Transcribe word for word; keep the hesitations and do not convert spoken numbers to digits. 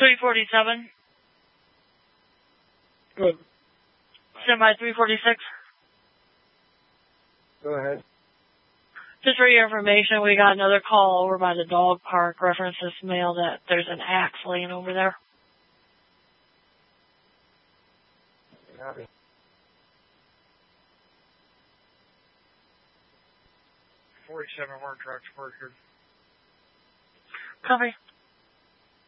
three forty-seven. Good. Semi three forty-six. Go ahead. Just for your information, we got another call over by the dog park. Reference this mail that there's an axe laying over there. Copy. forty-seven work trucks working. Copy.